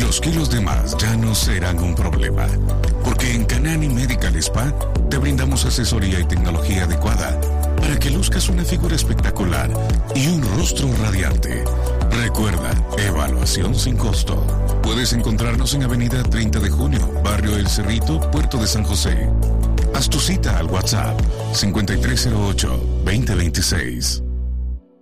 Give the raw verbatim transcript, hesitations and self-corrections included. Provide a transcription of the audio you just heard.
los kilos de más ya no serán un problema, porque en Canani Medical Spa te brindamos asesoría y tecnología adecuada para que luzcas una figura espectacular y un rostro radiante. Recuerda, evaluación sin costo. Puedes encontrarnos en Avenida treinta de junio, Barrio El Cerrito, Puerto de San José. Haz tu cita al WhatsApp cinco tres cero ocho, dos cero dos seis.